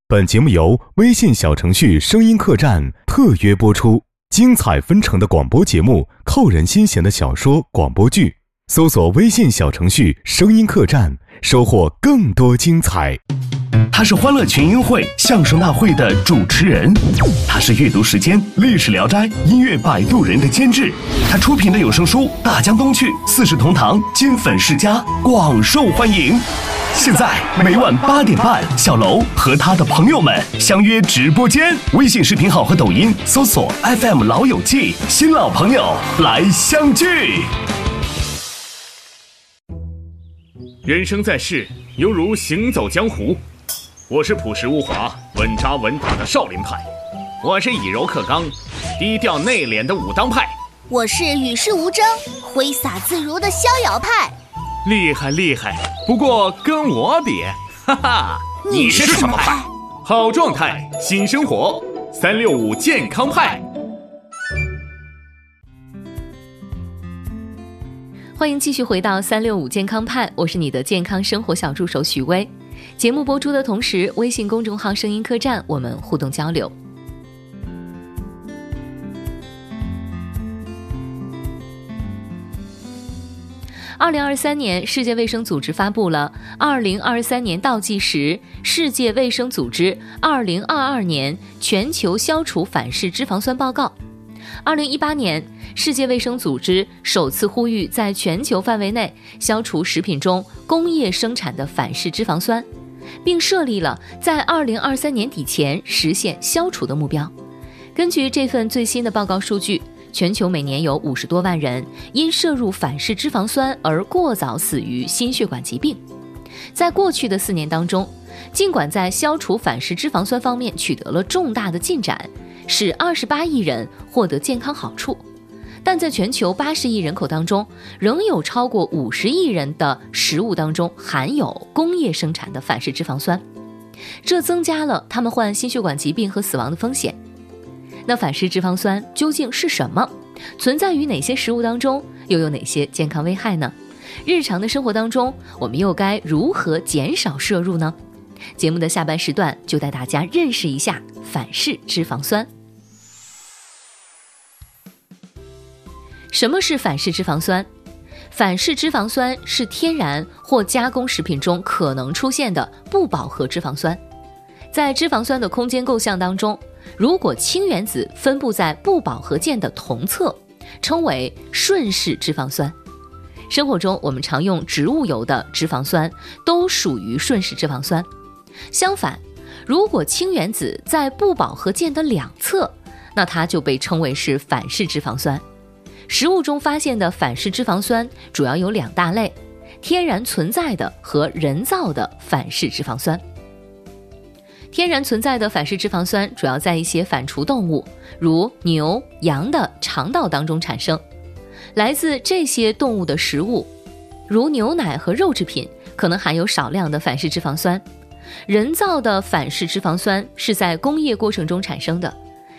本节目由微信小程序声音客栈特约播出，精彩纷呈的广播节目，扣人心弦的小说广播剧，搜索微信小程序声音客栈，收获更多精彩。 他是欢乐群英会相声大会的主持人，他是阅读时间历史聊斋音乐摆渡人的监制，他出品的有声书大江东去四世同堂金粉世家广受欢迎。现在每晚8点半，小楼和他的朋友们相约直播间，微信视频号和抖音搜索 FM 老友记，新老朋友来相聚。 人生在世，犹如行走江湖。我是朴实无华、稳扎稳打的少林派， 我是以柔克刚、低调内敛的武当派， 我是与世无争、挥洒自如的逍遥派。 厉害厉害，不过跟我比，哈哈， 你是什么派？ 好状态，新生活，365健康派。 欢迎继续回到365健康派，我是你的健康生活小助手许巍。节目播出的同时，微信公众号声音客栈我们互动交流。2023年，世界卫生组织发布了2023年倒计时世界卫生组织2022年全球消除反式脂肪酸报告。2018年，世界卫生组织首次呼吁在全球范围内消除食品中工业生产的反式脂肪酸，并设立了在2023年底前实现消除的目标。根据这份最新的报告数据，全球每年有50多万人因摄入反式脂肪酸而过早死于心血管疾病。在过去的4年当中，尽管在消除反式脂肪酸方面取得了重大的进展，使28亿人获得健康好处，但在全球80亿人口当中，仍有超过50亿人的食物当中含有工业生产的反式脂肪酸，这增加了他们患心血管疾病和死亡的风险。那反式脂肪酸究竟是什么？存在于哪些食物当中？又有哪些健康危害呢？日常的生活当中，我们又该如何减少摄入呢？节目的下半时段就带大家认识一下反式脂肪酸。什么是反式脂肪酸？反式脂肪酸是天然或加工食品中可能出现的不饱和脂肪酸。在脂肪酸的空间构象当中，如果氢原子分布在不饱和键的同侧，称为顺式脂肪酸。生活中我们常用植物油的脂肪酸都属于顺式脂肪酸。相反，如果氢原子在不饱和键的两侧，那它就被称为是反式脂肪酸。食物中发现的反式脂肪酸主要有2大类，天然存在的和人造的反式脂肪酸。天然存在的反式脂肪酸主要在一些反刍动物，如牛、羊的肠道当中产生。来自这些动物的食物，如牛奶和肉制品，可能含有少量的反式脂肪酸。人造的反式脂肪酸是在工业过程中产生的，